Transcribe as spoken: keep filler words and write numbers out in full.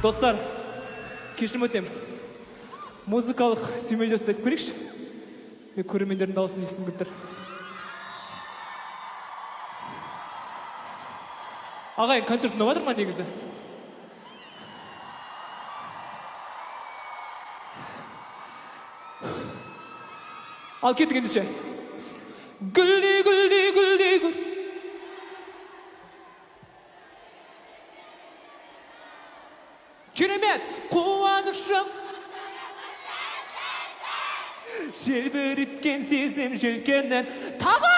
Достар, кешірім өтем. Музыкалық сүймелі жасайды көрейікші. Мен көрермендердің дауысын естігім келіп тұр. Ағайын, концерт ұнап жатыр ма негізі? Ал кеттік ендеше. Гүлдей, гүлдей, гүлдей, гүл. Керемет, қуанышым. Желбіреткен сезім желкеннен тағы